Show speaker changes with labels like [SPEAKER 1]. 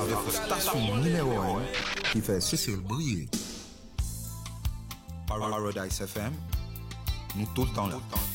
[SPEAKER 1] avec la station numéro 1 qui fait Cécile briller. Paradise FM, nous tout le temps là.